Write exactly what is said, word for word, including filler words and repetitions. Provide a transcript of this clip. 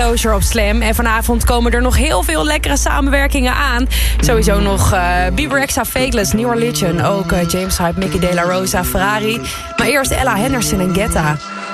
Closure op Slam. En vanavond komen er nog heel veel lekkere samenwerkingen aan. Sowieso nog uh, Bieber Rexha, Fakeless, New Religion. Ook uh, James Hype, Mickey De La Rosa, Ferrari. Maar eerst Ella Henderson en Guetta.